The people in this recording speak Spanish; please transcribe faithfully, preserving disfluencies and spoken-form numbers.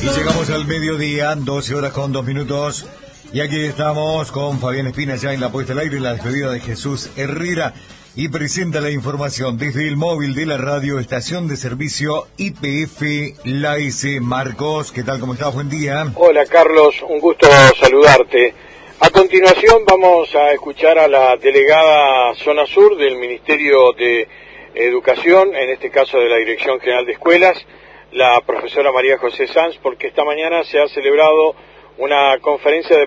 Y llegamos al mediodía, doce horas con dos minutos. Y aquí estamos con Fabián Espina ya en la puesta al aire, la despedida de Jesús Herrera. Y presenta la información desde el móvil de la radio, estación de servicio Y P F La S. Marcos, ¿qué tal? ¿Cómo estás? Buen día. Hola Carlos, un gusto saludarte. A continuación vamos a escuchar a la delegada Zona Sur del Ministerio de Educación, en este caso de la Dirección General de Escuelas, la profesora María José Sanz, porque esta mañana se ha celebrado una conferencia de